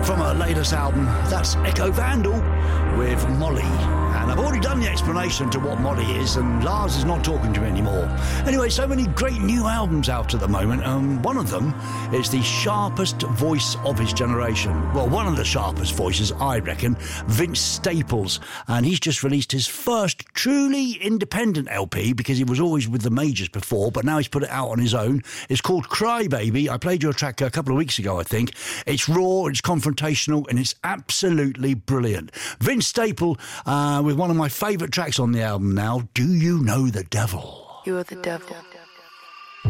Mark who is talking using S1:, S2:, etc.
S1: from her latest album. That's Echo Vandal with Molly. And I've already done the explanation to what Molly is, and Lars is not talking to me anymore. Anyway, so many great new albums out at the moment. One of them is the sharpest voice of his generation. Well, one of the sharpest voices, I reckon, Vince Staples. And he's just released his first truly independent LP, because he was always with the majors before, but now he's put it out on his own. It's called Cry Baby. I played you a track a couple of weeks ago, I think. It's raw, it's confrontational, and it's absolutely brilliant. Vince Staples with one of my favourite tracks on the album now, Do You Know the Devil?
S2: You are the devil.